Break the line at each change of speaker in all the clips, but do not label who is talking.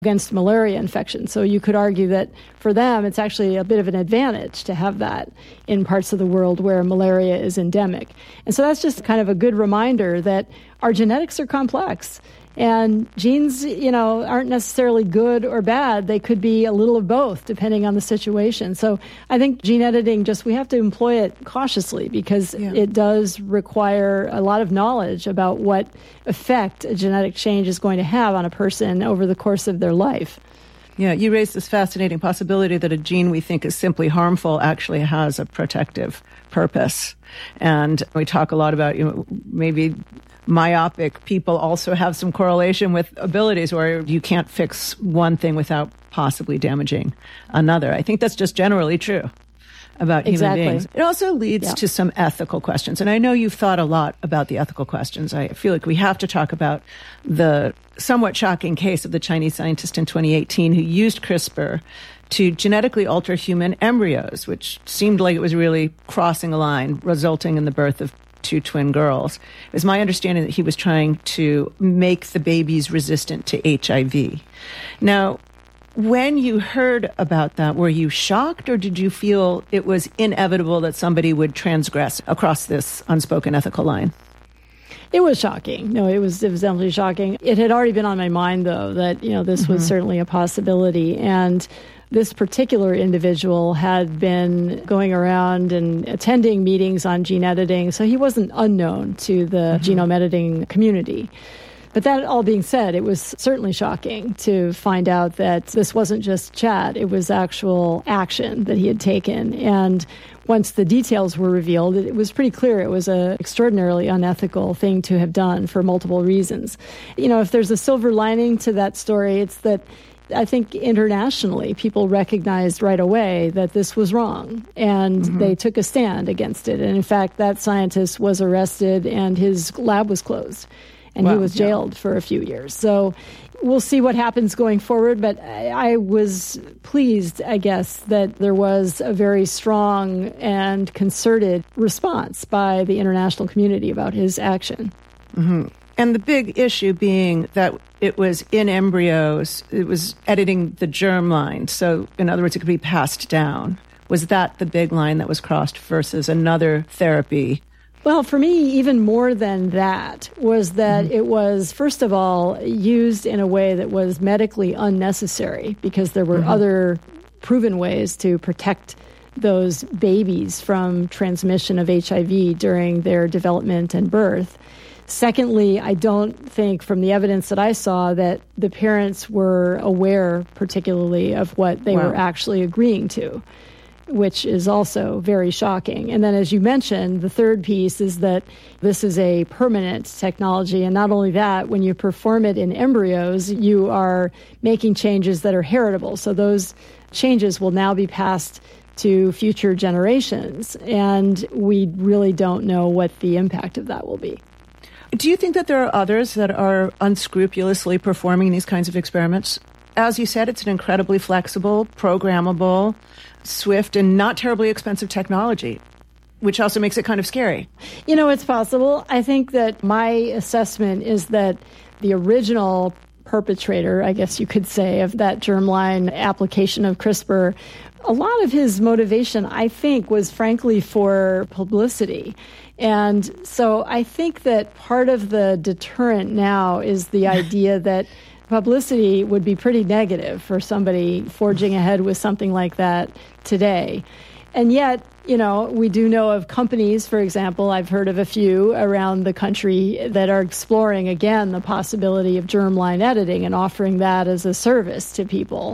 against malaria infection. So you could argue that for them, it's actually a bit of an advantage to have that in parts of the world where malaria is endemic. And so that's just kind of a good reminder that our genetics are complex. And genes, aren't necessarily good or bad. They could be a little of both, depending on the situation. So I think gene editing, we have to employ it cautiously because it does require a lot of knowledge about what effect a genetic change is going to have on a person over the course of their life.
Yeah, you raised this fascinating possibility that a gene we think is simply harmful actually has a protective purpose. And we talk a lot about, maybe myopic people also have some correlation with abilities where you can't fix one thing without possibly damaging another. I think that's just generally true about human beings. It also leads to some ethical questions. And I know you've thought a lot about the ethical questions. I feel like we have to talk about the somewhat shocking case of the Chinese scientist in 2018 who used CRISPR to genetically alter human embryos, which seemed like it was really crossing a line, resulting in the birth of 2 twin girls. It was my understanding that he was trying to make the babies resistant to HIV. Now, when you heard about that, were you shocked, or did you feel it was inevitable that somebody would transgress across this unspoken ethical line?
It was shocking. No, it was definitely shocking. It had already been on my mind, though, that this was certainly a possibility. And this particular individual had been going around and attending meetings on gene editing, so he wasn't unknown to the genome editing community. But that all being said, it was certainly shocking to find out that this wasn't just chat, it was actual action that he had taken. And once the details were revealed, it was pretty clear it was an extraordinarily unethical thing to have done for multiple reasons. If there's a silver lining to that story, it's that I think internationally, people recognized right away that this was wrong, and they took a stand against it. And in fact, that scientist was arrested and his lab was closed, and he was jailed for a few years. So we'll see what happens going forward, but I was pleased, I guess, that there was a very strong and concerted response by the international community about his action.
And the big issue being that it was in embryos, it was editing the germline. So, in other words, it could be passed down. Was that the big line that was crossed versus another therapy?
Well, for me, even more than that was that it was, first of all, used in a way that was medically unnecessary because there were other proven ways to protect those babies from transmission of HIV during their development and birth. Secondly, I don't think from the evidence that I saw that the parents were aware particularly of what they were actually agreeing to, which is also very shocking. And then, as you mentioned, the third piece is that this is a permanent technology. And not only that, when you perform it in embryos, you are making changes that are heritable. So those changes will now be passed to future generations. And we really don't know what the impact of that will be.
Do you think that there are others that are unscrupulously performing these kinds of experiments? As you said, it's an incredibly flexible, programmable, swift, and not terribly expensive technology, which also makes it kind of scary.
It's possible. I think that my assessment is that the original perpetrator, I guess you could say, of that germline application of CRISPR, a lot of his motivation, I think, was frankly for publicity. And so I think that part of the deterrent now is the idea that publicity would be pretty negative for somebody forging ahead with something like that today. And yet, we do know of companies, for example, I've heard of a few around the country that are exploring, again, the possibility of germline editing and offering that as a service to people.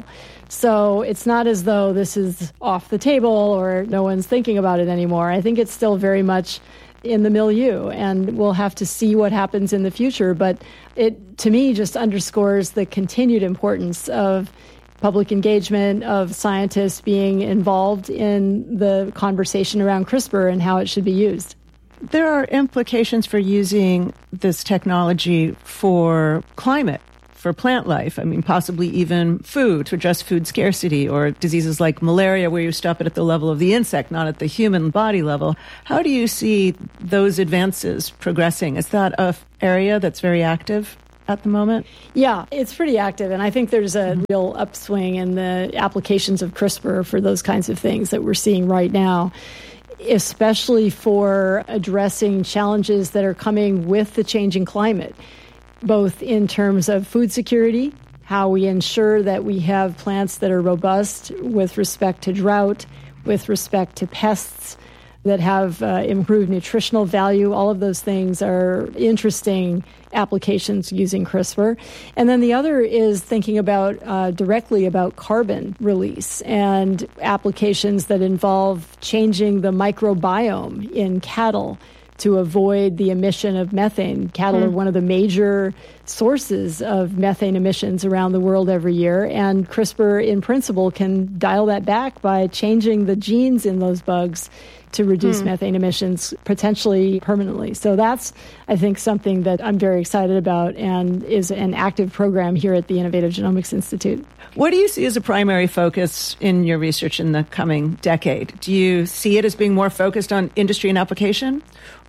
So it's not as though this is off the table or no one's thinking about it anymore. I think it's still very much in the milieu, and we'll have to see what happens in the future. But it, to me, just underscores the continued importance of public engagement, of scientists being involved in the conversation around CRISPR and how it should be used.
There are implications for using this technology for climate, for plant life. I mean, possibly even food, to address food scarcity, or diseases like malaria where you stop it at the level of the insect, not at the human body level. How do you see those advances progressing? Is that an area that's very active? at the moment?
Yeah, it's pretty active. And I think there's a real upswing in the applications of CRISPR for those kinds of things that we're seeing right now, especially for addressing challenges that are coming with the changing climate, both in terms of food security, how we ensure that we have plants that are robust with respect to drought, with respect to pests, that have improved nutritional value. All of those things are interesting applications using CRISPR. And then the other is thinking about directly about carbon release and applications that involve changing the microbiome in cattle to avoid the emission of methane. Cattle are one of the major sources of methane emissions around the world every year, and CRISPR, in principle, can dial that back by changing the genes in those bugs to reduce methane emissions potentially permanently. So that's, I think, something that I'm very excited about and is an active program here at the Innovative Genomics Institute.
What do you see as a primary focus in your research in the coming decade? Do you see it as being more focused on industry and application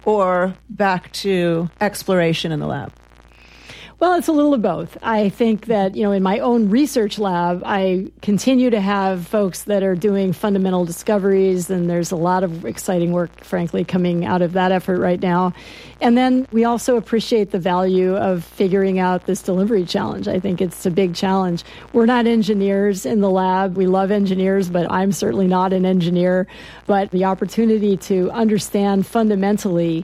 or back to exploration in the lab?
Well, it's a little of both. I think that, in my own research lab, I continue to have folks that are doing fundamental discoveries, and there's a lot of exciting work, frankly, coming out of that effort right now. And then we also appreciate the value of figuring out this delivery challenge. I think it's a big challenge. We're not engineers in the lab. We love engineers, but I'm certainly not an engineer. But the opportunity to understand fundamentally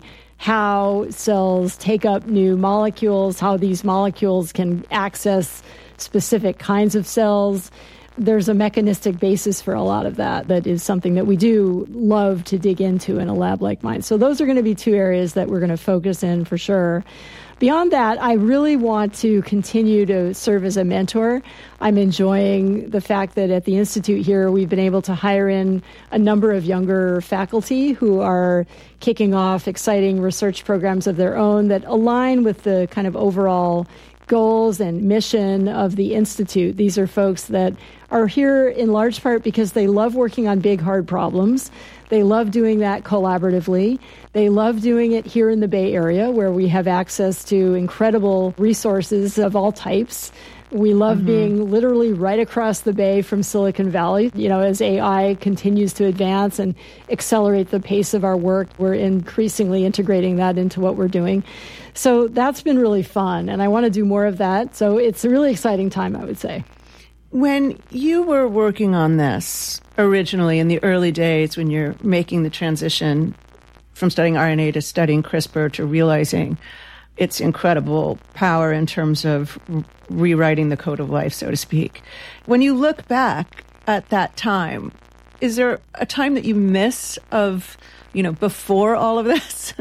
how cells take up new molecules, how these molecules can access specific kinds of cells. There's a mechanistic basis for a lot of that is something that we do love to dig into in a lab like mine. So those are going to be two areas that we're going to focus in for sure. Beyond that, I really want to continue to serve as a mentor. I'm enjoying the fact that at the Institute here, we've been able to hire in a number of younger faculty who are kicking off exciting research programs of their own that align with the kind of overall goals and mission of the Institute. These are folks that are here in large part because they love working on big, hard problems. They love doing that collaboratively. They love doing it here in the Bay Area, where we have access to incredible resources of all types. We love being literally right across the bay from Silicon Valley. As AI continues to advance and accelerate the pace of our work, we're increasingly integrating that into what we're doing. So that's been really fun, and I want to do more of that. So it's a really exciting time, I would say.
When you were working on this originally in the early days, when you're making the transition from studying RNA to studying CRISPR to realizing its incredible power in terms of rewriting the code of life, so to speak, when you look back at that time, is there a time that you miss of, before all of this,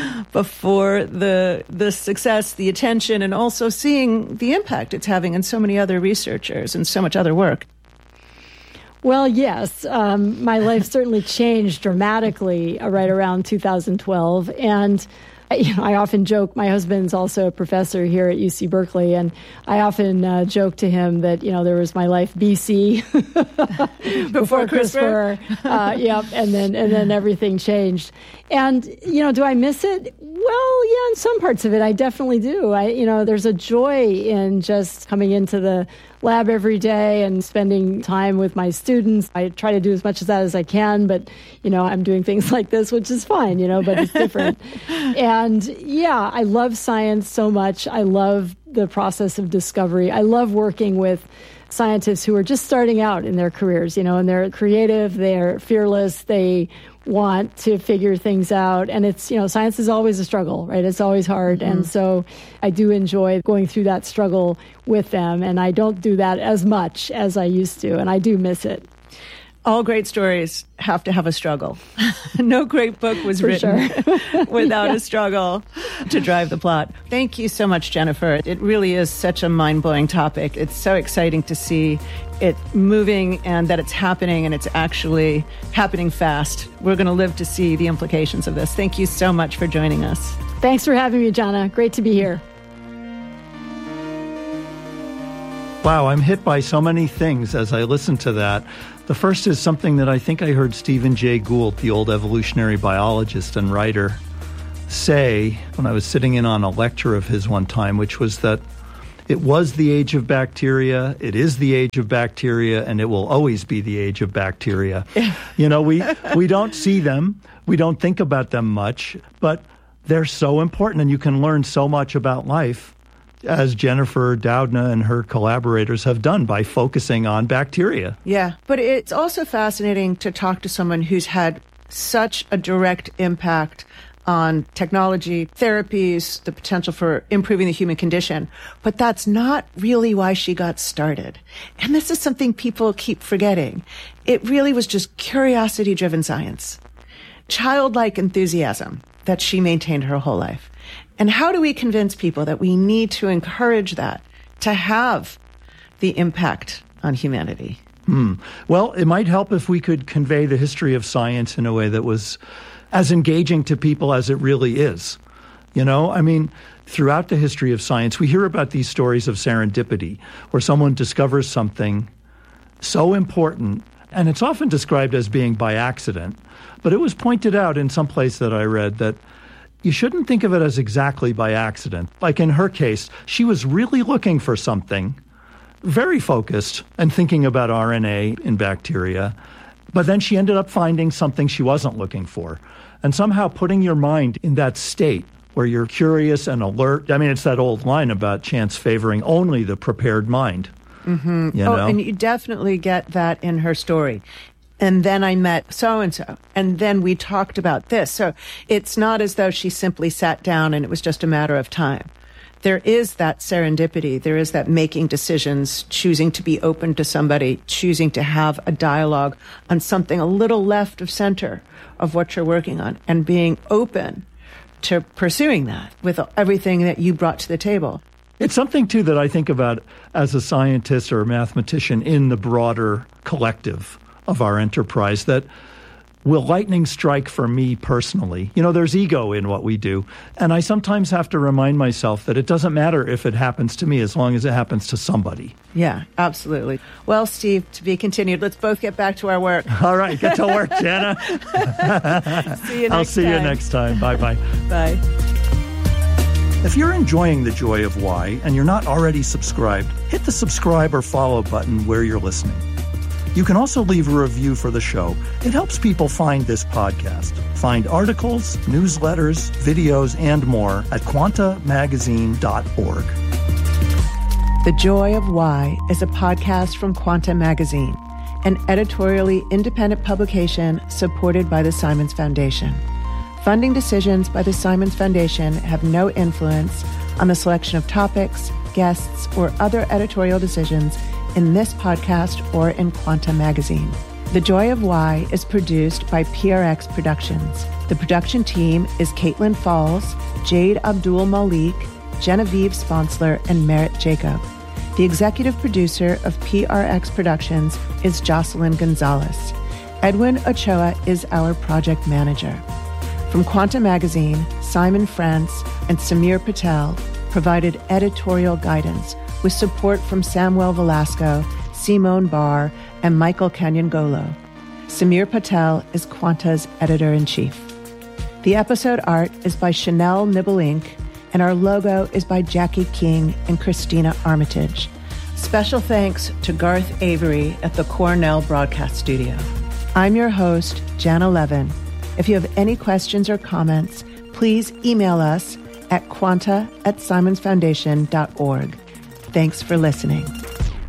before the success, the attention, and also seeing the impact it's having on so many other researchers and so much other work?
Well, yes. My life certainly changed dramatically right around 2012. And I often joke, my husband's also a professor here at UC Berkeley, and I often joke to him that, there was my life BC before CRISPR. Yep, and then everything changed. And, do I miss it? Well, yeah, in some parts of it, I definitely do. There's a joy in just coming into the lab every day and spending time with my students. I try to do as much of that as I can, but, I'm doing things like this, which is fine, but it's different. And yeah, I love science so much. I love the process of discovery. I love working with scientists who are just starting out in their careers, and they're creative, they're fearless, they want to figure things out. And it's, science is always a struggle, right? It's always hard. And so I do enjoy going through that struggle with them. And I don't do that as much as I used to. And I do miss it.
All great stories have to have a struggle. No great book was written without a struggle to drive the plot. Thank you so much, Jennifer. It really is such a mind-blowing topic. It's so exciting to see it moving and that it's happening, and it's actually happening fast. We're going to live to see the implications of this. Thank you so much for joining us.
Thanks for having me, Jana. Great to be here.
Wow, I'm hit by so many things as I listen to that. The first is something that I think I heard Stephen Jay Gould, the old evolutionary biologist and writer, say when I was sitting in on a lecture of his one time, which was that It was the age of bacteria. It is the age of bacteria, and it will always be the age of bacteria. We don't see them. We don't think about them much, but they're so important, and you can learn so much about life, as Jennifer Doudna and her collaborators have done by focusing on bacteria.
Yeah, but it's also fascinating to talk to someone who's had such a direct impact on technology, therapies, the potential for improving the human condition. But that's not really why she got started. And this is something people keep forgetting. It really was just curiosity-driven science, childlike enthusiasm that she maintained her whole life. And how do we convince people that we need to encourage that to have the impact on humanity?
Well, it might help if we could convey the history of science in a way that was as engaging to people as it really is. Throughout the history of science, we hear about these stories of serendipity, where someone discovers something so important, and it's often described as being by accident. But it was pointed out in some place that I read that you shouldn't think of it as exactly by accident. Like in her case, she was really looking for something, very focused, and thinking about RNA in bacteria. But then she ended up finding something she wasn't looking for. And somehow putting your mind in that state where you're curious and alert. It's that old line about chance favoring only the prepared mind.
Mm-hmm. And you definitely get that in her story. And then I met so-and-so, and then we talked about this. So it's not as though she simply sat down and it was just a matter of time. There is that serendipity. There is that making decisions, choosing to be open to somebody, choosing to have a dialogue on something a little left of center of what you're working on, and being open to pursuing that with everything that you brought to the table.
It's something, too, that I think about as a scientist or a mathematician in the broader collective of our enterprise, that will lightning strike for me personally? There's ego in what we do. And I sometimes have to remind myself that it doesn't matter if it happens to me as long as it happens to somebody.
Yeah, absolutely. Well, Steve, to be continued. Let's both get back to our work.
All right, get to work, Jana.
I'll see you next time.
Bye-bye.
Bye.
If you're enjoying The Joy of Why and you're not already subscribed, hit the subscribe or follow button where you're listening. You can also leave a review for the show. It helps people find this podcast. Find articles, newsletters, videos, and more at quantamagazine.org.
The Joy of Why is a podcast from Quanta Magazine, an editorially independent publication supported by the Simons Foundation. Funding decisions by the Simons Foundation have no influence on the selection of topics, guests, or other editorial decisions in this podcast or in Quanta Magazine. The Joy of Why is produced by PRX Productions. The production team is Caitlin Falls, Jade Abdul Malik, Genevieve Sponsler, and Merritt Jacob. The executive producer of PRX Productions is Jocelyn Gonzalez. Edwin Ochoa is our project manager. From Quanta Magazine, Simon France and Samir Patel provided editorial guidance with support from Samuel Velasco, Simone Barr, and Michael Canyangolo. Samir Patel is Quanta's editor-in-chief. The episode art is by Chanel Nibelink, and our logo is by Jackie King and Christina Armitage. Special thanks to Garth Avery at the Cornell Broadcast Studio. I'm your host, Jana Levin. If you have any questions or comments, please email us at quanta@simonsfoundation.org. Thanks for listening.